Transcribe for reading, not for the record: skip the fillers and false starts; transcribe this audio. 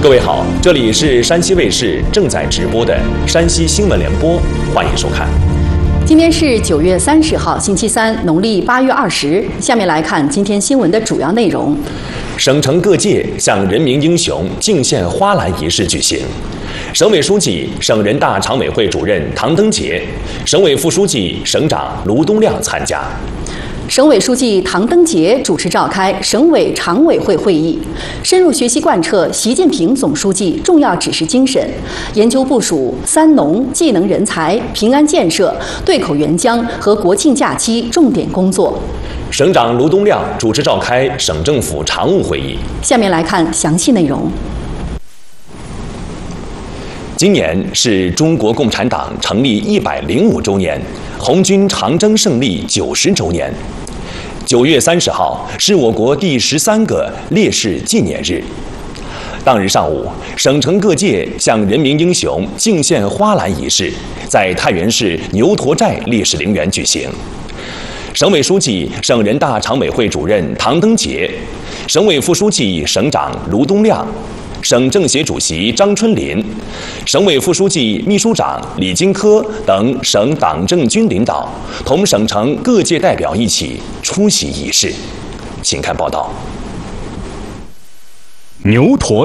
各位好，这里是山西卫视正在直播的山西新闻联播，欢迎收看。 今天是9月30号，星期三，农历8月20。下面来看今天新闻的主要内容。 省城各界向人民英雄敬献花篮仪式举行。省委书记、省人大常委会主任唐登杰，省委副书记、省长卢东亮参加。 省委书记唐登杰主持召开省委常委会会议，深入学习贯彻习近平总书记重要指示精神，研究部署三农、技能人才、平安建设、对口援疆和国庆假期重点工作。 省长卢东亮主持召开省政府常务会议。 下面来看详细内容。 今年是中国共产党成立105周年，红军长征胜利90周年。9月30号是我国第13个烈士纪念日。当日上午，省城各界向人民英雄敬献花篮仪式在太原市牛驼寨烈士陵园举行。省委书记、省人大常委会主任唐登杰，省委副书记、省长卢东亮，省政协主席张春林，省委副书记、秘书长李金科等省党政军领导同省城各界代表一起出席仪式。请看报道。 牛驼